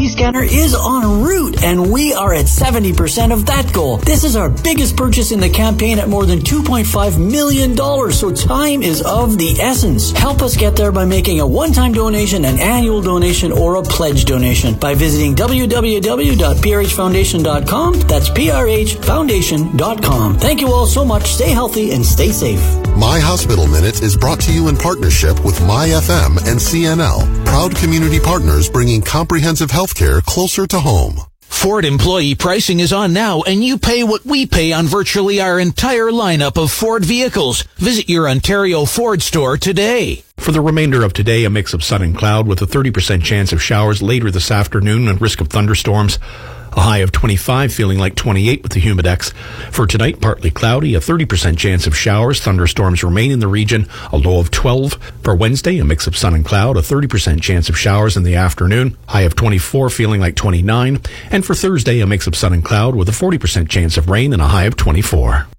CT scanner is en route, and we are at 70% of that goal. This is our biggest purchase in the campaign at more than $2.5 million, so time is of the essence. Help us get there by making a one-time donation, an annual donation, or a pledge donation by visiting www.prhfoundation.com. That's prhfoundation.com. Thank you all so much. Stay healthy and stay safe. My Hospital Minute is brought to you in partnership with MyFM and CNL, proud community partners bringing comprehensive healthcare closer to home. Ford employee pricing is on now, and you pay what we pay on virtually our entire lineup of Ford vehicles. Visit your Ontario Ford store today. For the remainder of today, a mix of sun and cloud with a 30% chance of showers later this afternoon and risk of thunderstorms. A high of 25, feeling like 28 with the humidex. For tonight, partly cloudy, a 30% chance of showers. Thunderstorms remain in the region, a low of 12. For Wednesday, a mix of sun and cloud, a 30% chance of showers in the afternoon. High of 24, feeling like 29. And for Thursday, a mix of sun and cloud with a 40% chance of rain and a high of 24.